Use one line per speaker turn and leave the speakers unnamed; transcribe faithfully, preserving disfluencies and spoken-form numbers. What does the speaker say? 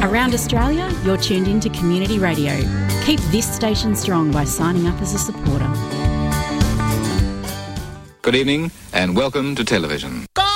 Around Australia, you're tuned in to Community Radio. Keep this station strong by signing up as a supporter.
Good evening and welcome to television.
Go!